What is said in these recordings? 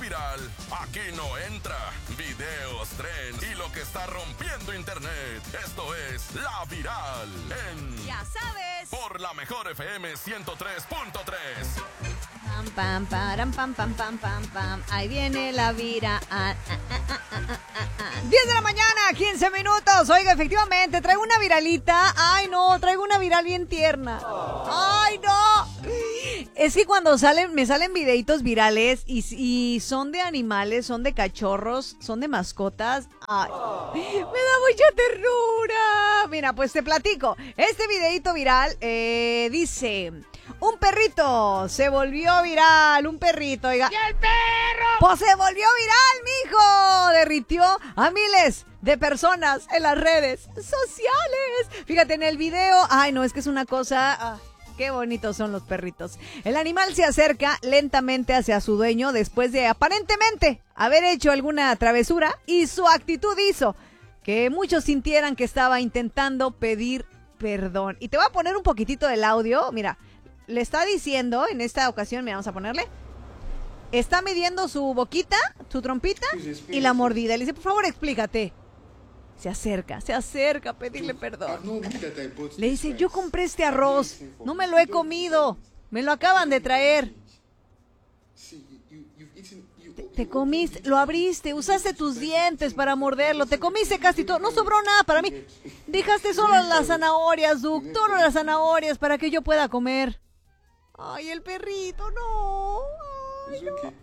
viral, aquí no entra. Videos, trends y lo que está rompiendo internet. Esto es La Viral en... Ya sabes. Por la Mejor FM 103.3. Pam, pam, param, pam, pam, pam, pam, pam. Ahí viene la vira. 10 de la mañana, 15 minutos. Oiga, efectivamente, traigo una viralita. Ay, no, traigo una viral bien tierna. Ay, no. Es que cuando me salen videitos virales y son de animales, son de cachorros, son de mascotas. Ay, me da mucha ternura. Mira, pues te platico. Este videito viral dice... Un perrito se volvió viral, un perrito, oiga. ¡Y el perro! Pues se volvió viral, mijo. Derritió a miles de personas en las redes sociales. Fíjate, en el video, ay no, es que es una cosa... Qué bonitos son los perritos. El animal se acerca lentamente hacia su dueño después de aparentemente haber hecho alguna travesura y su actitud hizo que muchos sintieran que estaba intentando pedir perdón. Y te voy a poner un poquitito del audio, mira. Le está diciendo, en esta ocasión, mira, vamos a ponerle, está midiendo su boquita, su trompita y la mordida. Le dice, por favor, explícate. Se acerca a pedirle perdón. Le dice, yo compré este arroz, no me lo he comido, me lo acaban de traer. Te comiste, lo abriste, usaste tus dientes para morderlo, te comiste casi todo, no sobró nada para mí. Dejaste solo las zanahorias, Duke, solo las zanahorias para que yo pueda comer. Ay, el perrito, no. Ay,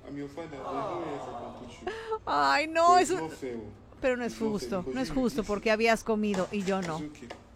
no. Ay, no, es un... Pero no es justo porque habías comido y yo no.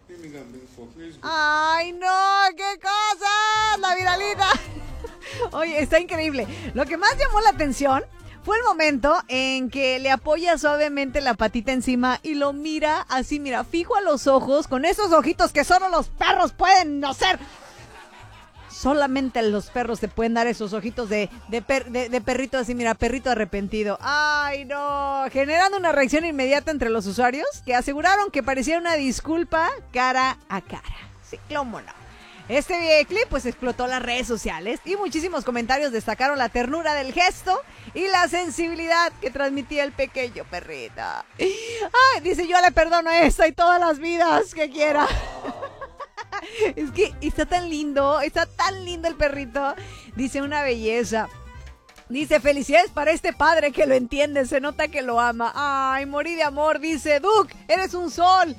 Ay, no, qué cosa, la viralita. Oye, está increíble. Lo que más llamó la atención fue el momento en que le apoya suavemente la patita encima y lo mira así, mira, fijo a los ojos, con esos ojitos que solo los perros pueden hacer. Solamente los perros te pueden dar esos ojitos de perrito así, mira, perrito arrepentido. Ay, no. Generando una reacción inmediata entre los usuarios que aseguraron que parecía una disculpa cara a cara. Sí, cómo no. Este clip pues explotó las redes sociales y muchísimos comentarios destacaron la ternura del gesto y la sensibilidad que transmitía el pequeño perrito. Ay, dice, yo le perdono esta y todas las vidas que quiera. Es que está tan lindo el perrito. Dice, una belleza. Dice, felicidades para este padre que lo entiende, se nota que lo ama. Ay, morí de amor, dice, Duke, eres un sol.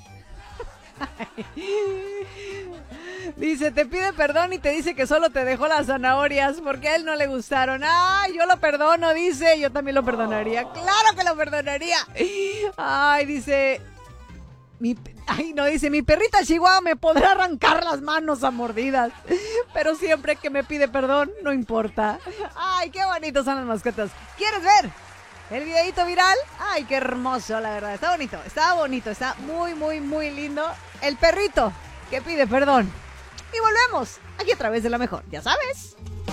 Dice, te pide perdón y te dice que solo te dejó las zanahorias porque a él no le gustaron. Ay, yo lo perdono, dice, yo también lo perdonaría. Claro que lo perdonaría. Ay, dice... dice, mi perrita Chihuahua me podrá arrancar las manos a mordidas, pero siempre que me pide perdón, no importa. Ay, qué bonitos son las mascotas. ¿Quieres ver el videito viral? Ay, qué hermoso, la verdad. Está bonito, está muy, muy, muy lindo. El perrito que pide perdón. Y volvemos aquí a través de La Mejor, ya sabes.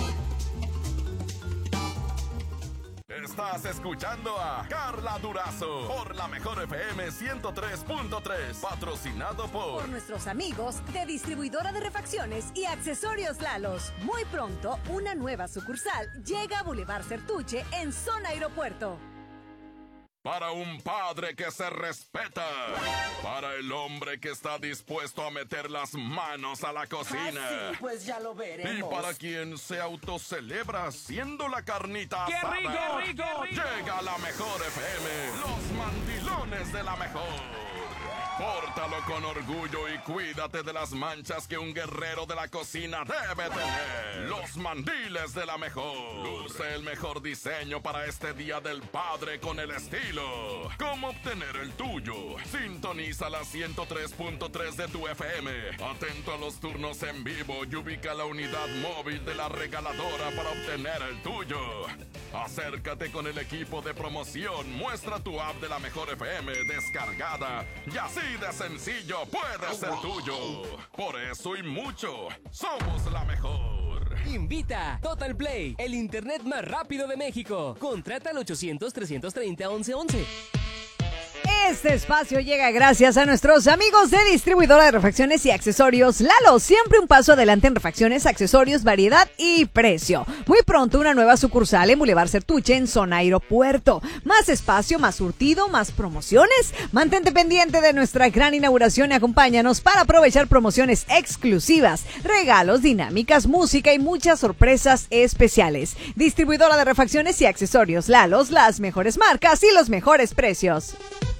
Estás escuchando a Carla Durazo por la Mejor FM 103.3, patrocinado por nuestros amigos de Distribuidora de Refacciones y Accesorios Lalos. Muy pronto, una nueva sucursal llega a Boulevard Certuche en Zona Aeropuerto. Para un padre que se respeta. Para el hombre que está dispuesto a meter las manos a la cocina. Sí, pues ya lo veremos. Y para quien se autocelebra haciendo la carnita asada. ¡Qué rico! Llega La Mejor FM, los mandilones de La Mejor. Pórtalo con orgullo y cuídate de las manchas que un guerrero de la cocina debe tener. Los mandiles de La Mejor. Luce el mejor diseño para este Día del Padre con el estilo. ¿Cómo obtener el tuyo? Sintoniza la 103.3 de tu FM. Atento a los turnos en vivo y ubica la unidad móvil de la regaladora para obtener el tuyo. Acércate con el equipo de promoción. Muestra tu app de La Mejor FM descargada. Y así de sencillo puede ser tuyo. Por eso y mucho, somos La Mejor. Invita Total Play, el internet más rápido de México. Contrata al 800-330-1111. Este espacio llega gracias a nuestros amigos de distribuidora de refacciones y accesorios Lalo. Siempre un paso adelante en refacciones, accesorios, variedad y precio. Muy pronto una nueva sucursal en Boulevard Sertuche en zona aeropuerto. Más espacio, más surtido, más promociones. Mantente pendiente de nuestra gran inauguración y acompáñanos para aprovechar promociones exclusivas, regalos, dinámicas, música y muchas sorpresas especiales. Distribuidora de refacciones y accesorios Lalos, las mejores marcas y los mejores precios.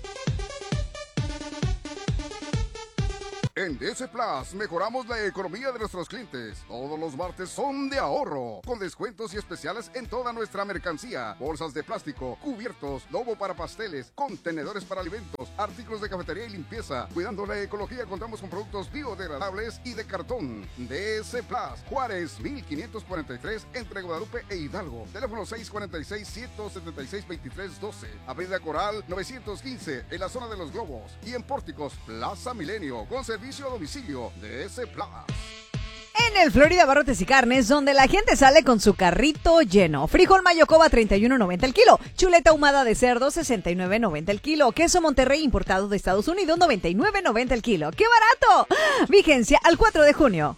En DS Plus mejoramos la economía de nuestros clientes. Todos los martes son de ahorro, con descuentos y especiales en toda nuestra mercancía. Bolsas de plástico, cubiertos, lobo para pasteles, contenedores para alimentos, artículos de cafetería y limpieza. Cuidando la ecología, contamos con productos biodegradables y de cartón. DS Plus, Juárez 1543, entre Guadalupe e Hidalgo. Teléfono 646-176-2312. Avenida Coral 915, en la zona de los Globos. Y en Pórticos, Plaza Milenio, con servicio a domicilio de DS Plus. En el Florida Barrotes y Carnes, donde la gente sale con su carrito lleno. Frijol Mayocoba, $31.90 el kilo. Chuleta ahumada de cerdo, $69.90 el kilo. Queso Monterrey importado de Estados Unidos, $99.90 el kilo. ¡Qué barato! Vigencia al 4 de junio.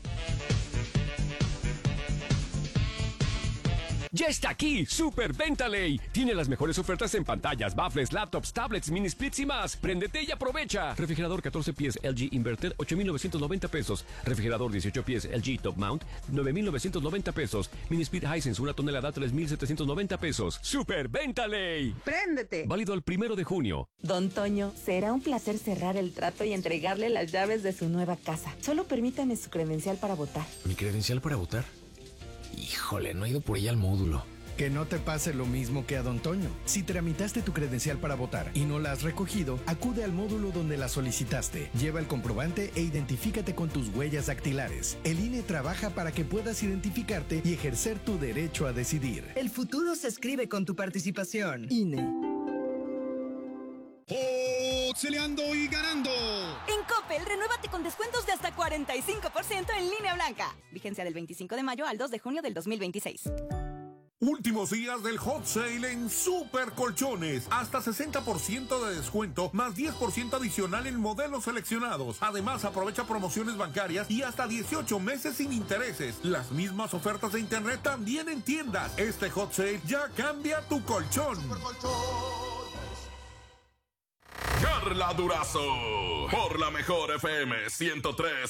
Ya está aquí, Super Venta Ley. Tiene las mejores ofertas en pantallas, baffles, laptops, tablets, mini splits y más. Préndete y aprovecha. Refrigerador 14 pies LG Inverter, $8,990 pesos. Refrigerador 18 pies LG Top Mount, $9,990 pesos. Mini split Hisense, 1 tonelada, $3,790 pesos. Super Venta Ley. ¡Préndete! Válido el 1 de junio. Don Toño, será un placer cerrar el trato y entregarle las llaves de su nueva casa. Solo permítame su credencial para votar. ¿Mi credencial para votar? Híjole, no he ido por ella al módulo. Que no te pase lo mismo que a Don Toño. Si tramitaste tu credencial para votar y no la has recogido, acude al módulo donde la solicitaste. Lleva el comprobante e identifícate con tus huellas dactilares. El INE trabaja para que puedas identificarte y ejercer tu derecho a decidir. El futuro se escribe con tu participación. INE. ¡Oxeleando y ganando! En Coppel, renuévate con descuentos de hasta 45% en línea blanca. Vigencia del 25 de mayo al 2 de junio del 2026. Últimos días del hot sale en Super Colchones. Hasta 60% de descuento, más 10% adicional en modelos seleccionados. Además, aprovecha promociones bancarias y hasta 18 meses sin intereses. Las mismas ofertas de internet también en tiendas. Este hot sale ya cambia tu colchón. Carla Durazo, por la mejor FM 103.